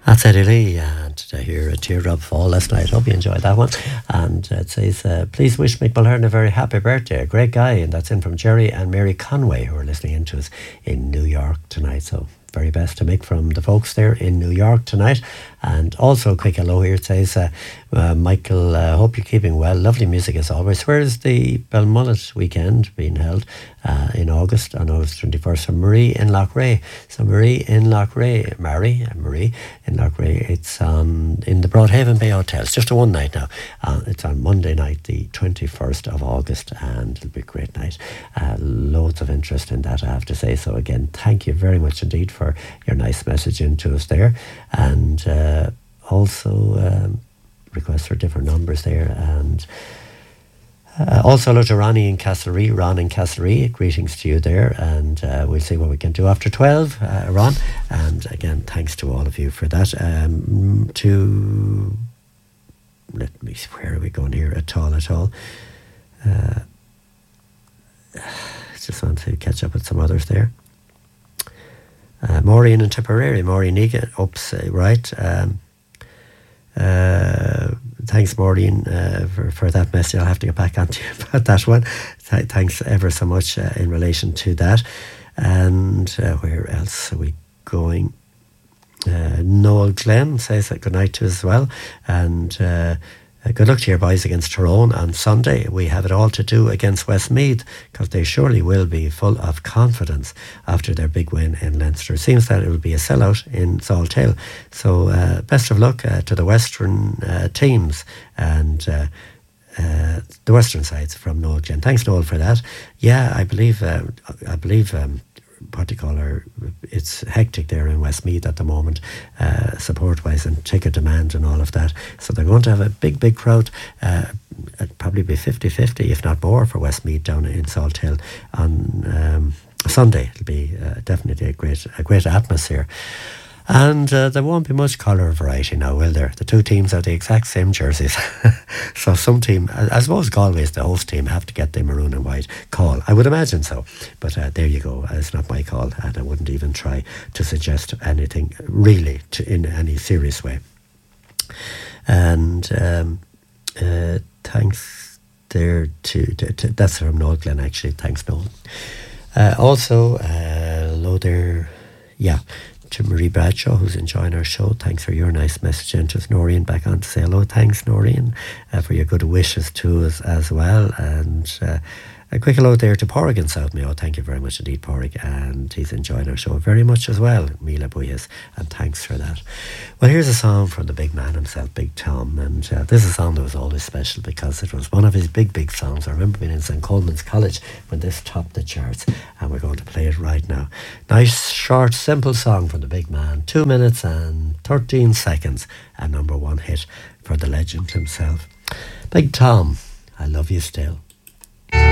That's Eddie Lee, and to hear a teardrop fall last night. Hope you enjoyed that one. And it says, please wish Mick Mulhern a very happy birthday. A great guy, and that's in from Jerry and Mary Conway, who are listening in to us in New York tonight. So very best to Mick from the folks there in New York tonight. And also a quick hello here. It says, Michael, hope you're keeping well. Lovely music as always. Where is the Belmullet weekend being held in August, on August 21st? So Marie in Loughrea. So Marie in Loughrea, Marie in Loughrea. It's in the Broadhaven Bay Hotel. It's just a one night now. It's on Monday night, the 21st of August, and it'll be a great night. Loads of interest in that, I have to say. So again, thank you very much indeed for your nice message into us there. And also requests for different numbers there. And also hello to Ronnie in Castlerea. Ron in Castlerea, greetings to you there, and we'll see what we can do after 12, Ron. And again, thanks to all of you for that. Let me see, where are we going here at all? Just want to catch up with some others there. Maureen in Tipperary, Maureen Egan, oops, right. Thanks, Maureen, for that message. I'll have to get back onto you about that one. Thanks ever so much in relation to that. And where else are we going? Noel Glenn says good night to us as well. And good luck to your boys against Tyrone on Sunday. We have it all to do against Westmeath, because they surely will be full of confidence after their big win in Leinster. It seems that it will be a sellout in Salthill. So best of luck to the Western teams and the Western sides from Noel Glenn. Thanks, Noel, for that. Yeah, I believe what do you call her, it's hectic there in Westmeath at the moment, support-wise and ticket demand and all of that. So they're going to have a big crowd, probably be 50-50, if not more, for Westmeath down in Salthill on Sunday. It'll be definitely a great atmosphere. And there won't be much colour variety now, will there? The two teams are the exact same jerseys. So some team, I suppose Galway's the host team, have to get the maroon and white call. I would imagine so. But there you go. It's not my call, and I wouldn't even try to suggest anything really in any serious way. And thanks there to that's from Noel Glenn, actually. Thanks, Noel. Also, hello there. Yeah. To Marie Bradshaw, who's enjoying our show. Thanks for your nice message. And just Noreen back on to say hello. Thanks, Noreen, for your good wishes to us as well. And a quick hello there to Porrick in South Mayo. Thank you very much indeed, Porrick. And he's enjoying our show very much as well. Mila Buyas, and thanks for that. Well, here's a song from the big man himself, Big Tom. And this is a song that was always special because it was one of his big songs. I remember being in St. Coleman's College when this topped the charts. And we're going to play it right now. Nice, short, simple song from the big man. 2 minutes and 13 seconds. A number one hit for the legend himself. Big Tom, I love you still.